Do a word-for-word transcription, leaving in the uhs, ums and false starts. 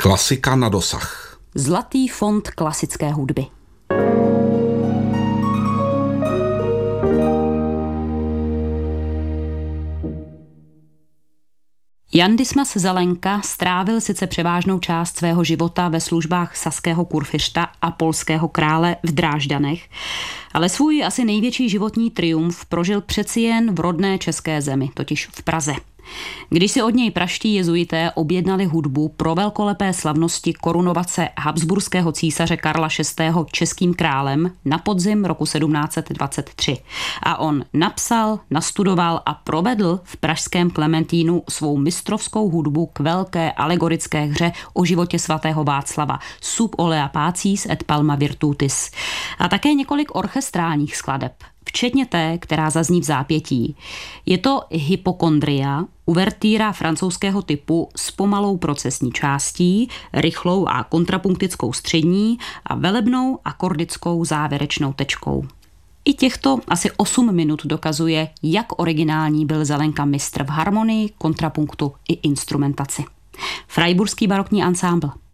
Klasika na dosah. Zlatý fond klasické hudby. Jan Dismas Zelenka strávil sice převážnou část svého života ve službách saského kurfiřta a polského krále v Drážďanech, ale svůj asi největší životní triumf prožil přeci jen v rodné české zemi, totiž v Praze. Když si od něj praští jezuité objednali hudbu pro velkolepé slavnosti korunovace habsburského císaře Karla šestého českým králem na podzim roku sedmnáct set dvacet tři. A on napsal, nastudoval a provedl v pražském Klementínu svou mistrovskou hudbu k velké alegorické hře o životě svatého Václava Sub olea pacis et palma virtutis. A také několik orchestrálních skladeb, včetně té, která zazní v zápětí. Je to Hypokondria, uvertýra francouzského typu s pomalou procesní částí, rychlou a kontrapunktickou střední a velebnou akordickou závěrečnou tečkou. I těchto asi osm minut dokazuje, jak originální byl Zelenka mistr v harmonii, kontrapunktu i instrumentaci. Freiburský barokní ansámbl.